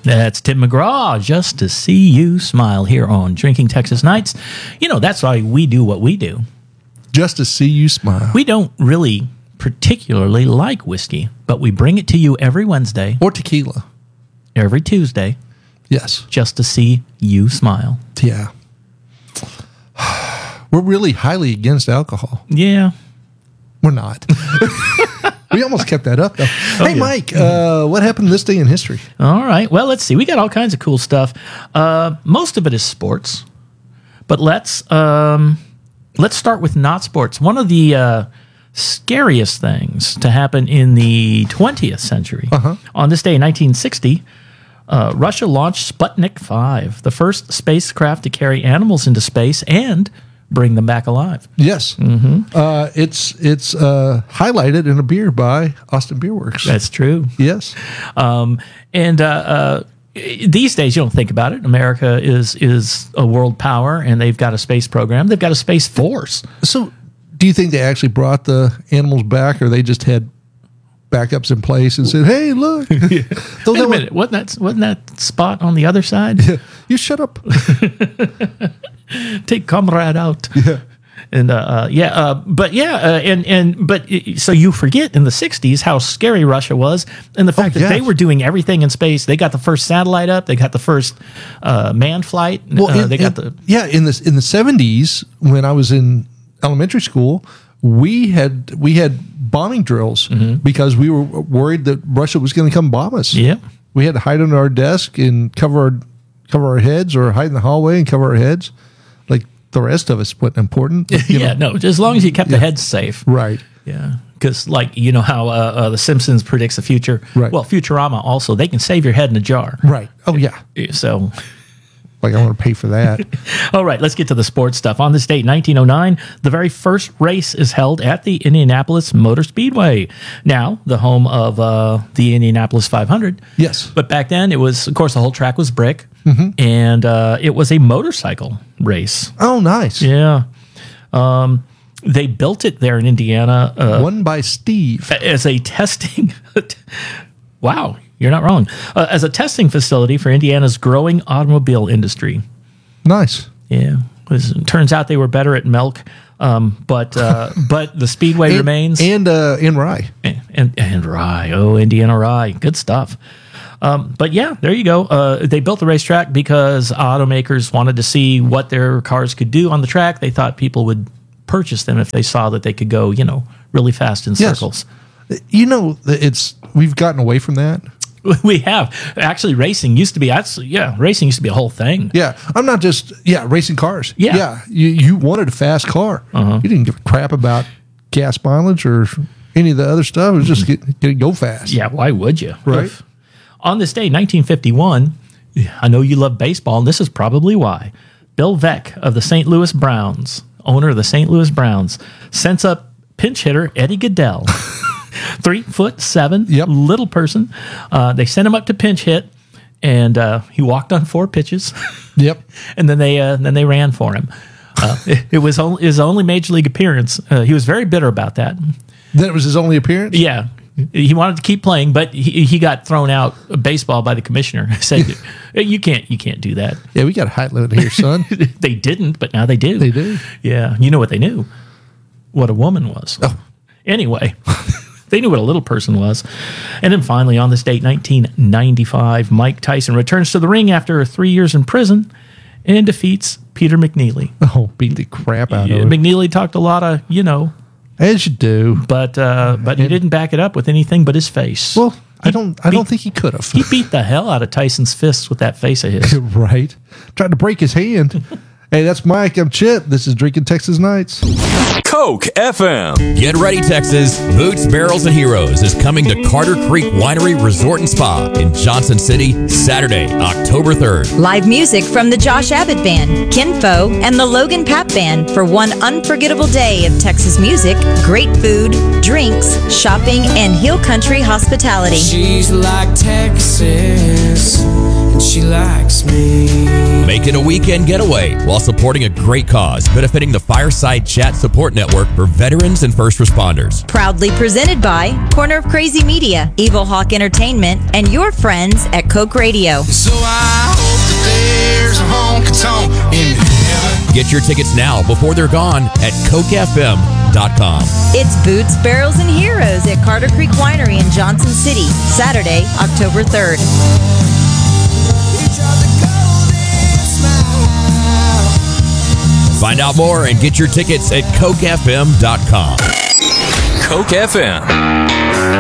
That's Tim McGraw, Just to See You Smile, here on Drinking Texas Nights. You know, that's why we do what we do. Just to see you smile. We don't really particularly like whiskey, but we bring it to you every Wednesday. Or tequila. Every Tuesday. Yes. Just to see you smile. Yeah. We're really highly against alcohol. Yeah. We're not. We almost kept that up, though. Hey, yeah. Mike, what happened this day in history? All right. Well, let's see. We got all kinds of cool stuff. Most of it is sports, but let's start with not sports. One of the scariest things to happen in the 20th century. On this day in 1960, Russia launched Sputnik 5, the first spacecraft to carry animals into space and bring them back alive. Yes. It's highlighted in a beer by Austin Beer Works. That's true. Yes. These days, you don't think about it. America is a world power, and they've got a space program. They've got a space force. So do you think they actually brought the animals back, or they just had backups in place and said, hey, look. Wait a minute. Wasn't that spot on the other side? You shut up. Take comrade out. Yeah. So you forget in the 60s how scary Russia was, and the fact that they were doing everything in space. They got the first satellite up. They got the first manned flight. In the 70s, when I was in elementary school, we had bombing drills because we were worried that Russia was going to come bomb us. Yeah, we had to hide under our desk and cover our heads, or hide in the hallway and cover our heads. Like the rest of us wasn't important. As long as you kept the heads safe. Right. Yeah. Because, like, you know how The Simpsons predicts the future? Right. Well, Futurama also, they can save your head in a jar. Right. Oh, yeah. So... Like, I want to pay for that. All right, let's get to the sports stuff. On this date, 1909, the very first race is held at the Indianapolis Motor Speedway. Now, the home of the Indianapolis 500. Yes. But back then, it was, of course, the whole track was brick, and it was a motorcycle race. Oh, nice. Yeah. They built it there in Indiana. Won by Steve. As a testing... Wow. You're not wrong. As a testing facility for Indiana's growing automobile industry. Nice. Yeah. It turns out they were better at milk, but the speedway remains. And rye. And rye. Oh, Indiana rye. Good stuff. But yeah, there you go. They built the racetrack because automakers wanted to see what their cars could do on the track. They thought people would purchase them if they saw that they could go, really fast in circles. We've gotten away from that. We have. Actually, racing used to be a whole thing. Yeah. I'm not just, racing cars. Yeah. Yeah. You wanted a fast car. You didn't give a crap about gas mileage or any of the other stuff. It was just go fast. Yeah, why would you? Right. Oof. On this day, 1951, I know you love baseball, and this is probably why. Bill Veeck of the St. Louis Browns, owner of the St. Louis Browns, sends up pinch hitter Eddie Goodell. 3'7", little person. They sent him up to pinch hit, and he walked on 4 pitches. Yep. And then they ran for him. It was his only major league appearance. He was very bitter about that. Then it was his only appearance? Yeah. He wanted to keep playing, but he got thrown out of baseball by the commissioner. Said, you can't do that. Yeah, we got a height limit here, son. They didn't, but now they do. They do. Yeah. You know what they knew? What a woman was. Oh. Anyway. They knew what a little person was. And then finally, on this date, 1995, Mike Tyson returns to the ring after 3 years in prison and defeats Peter McNeely. Oh, beat the crap out of him. McNeely talked a lot of, as you do, but he didn't back it up with anything but his face. Well, I don't think he could have. He beat the hell out of Tyson's fists with that face of his. Right. Tried to break his hand. Hey, that's Mike. I'm Chip. This is Drinking Texas Nights. Coke FM. Get ready, Texas. Boots, Barrels, and Heroes is coming to Carter Creek Winery Resort and Spa in Johnson City, Saturday, October 3rd. Live music from the Josh Abbott Band, Kinfo, and the Logan Papp Band for one unforgettable day of Texas music, great food, drinks, shopping, and hill country hospitality. She's like Texas. she likes me. Make it a weekend getaway while supporting a great cause benefiting the Fireside Chat Support Network for veterans and first responders. Proudly presented by Corner of Crazy Media, Evil Hawk Entertainment, and your friends at Coke Radio. So I hope that there's a honky-tonk in heaven. Get your tickets now before they're gone at CokeFM.com. It's Boots, Barrels, and Heroes at Carter Creek Winery in Johnson City, Saturday, October 3rd. Find out more and get your tickets at CokeFM.com. Coke FM.